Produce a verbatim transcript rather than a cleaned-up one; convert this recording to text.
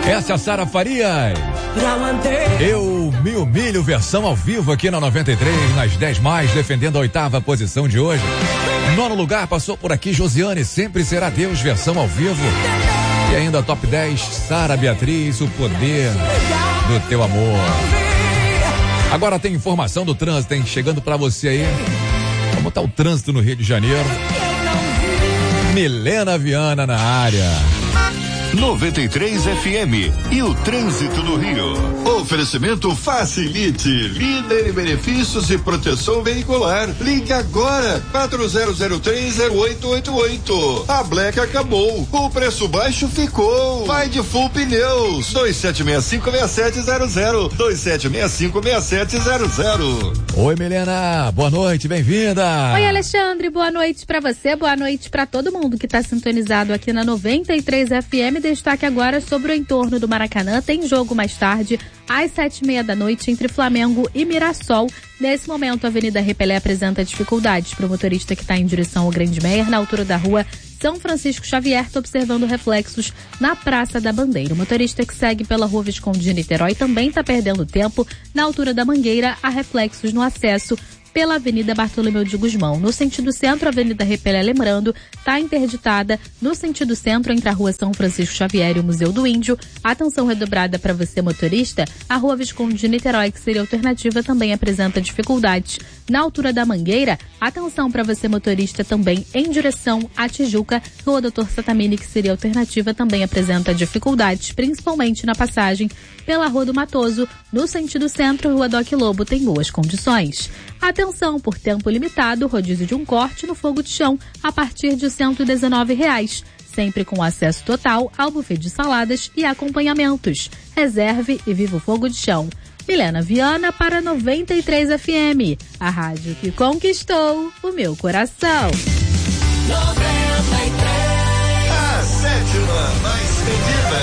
Essa é a Sara Farias. Eu me humilho, versão ao vivo aqui na noventa e três, nas dez mais, defendendo a oitava posição de hoje. Nono lugar passou por aqui Josiane, Sempre Será Deus, versão ao vivo. E ainda top dez, Sara Beatriz, O Poder do Teu Amor. Agora tem informação do trânsito, hein? Chegando pra você aí. Como tá o trânsito no Rio de Janeiro? Milena Viana na área. noventa e três F M e o trânsito no Rio. Oferecimento Facilite, líder em benefícios e proteção veicular. Ligue agora, quatro zero zero três zero oito oito oito. A Black acabou, o preço baixo ficou. Vai de Full Pneus, dois sete seis cinco seis sete zero zero, dois sete seis cinco seis sete zero zero. Oi, Milena, boa noite, bem-vinda. Oi, Alexandre, boa noite pra você, boa noite pra todo mundo que tá sintonizado aqui na noventa e três F M. Destaque agora sobre o entorno do Maracanã. Tem jogo mais tarde, às sete e meia da noite, entre Flamengo e Mirassol. Nesse momento, a Avenida Repelé apresenta dificuldades para o motorista que está em direção ao Grande Meier, na altura da rua São Francisco Xavier, está observando reflexos na Praça da Bandeira. O motorista que segue pela Rua Visconde de Niterói também está perdendo tempo. Na altura da Mangueira, há reflexos no acesso pela Avenida Bartolomeu de Gusmão. No sentido centro, a Avenida Repelé, lembrando, está interditada no sentido centro entre a Rua São Francisco Xavier e o Museu do Índio. Atenção redobrada para você, motorista. A Rua Visconde de Niterói, que seria alternativa, também apresenta dificuldades. Na altura da Mangueira, atenção para você, motorista, também em direção à Tijuca. Rua Doutor Satamini, que seria alternativa, também apresenta dificuldades, principalmente na passagem pela Rua do Matoso. No sentido centro, Rua Doc Lobo tem boas condições. Atenção, por tempo limitado, rodízio de um corte no fogo de chão a partir de cento e dezenove reais, sempre com acesso total ao buffet de saladas e acompanhamentos. Reserve e viva o fogo de chão. Milena Viana para noventa e três F M, a rádio que conquistou o meu coração.